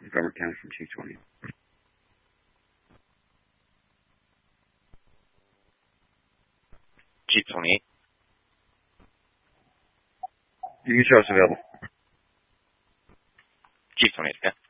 Montgomery County from 220. Jeep 28. You can show us available. Jeep 28, okay.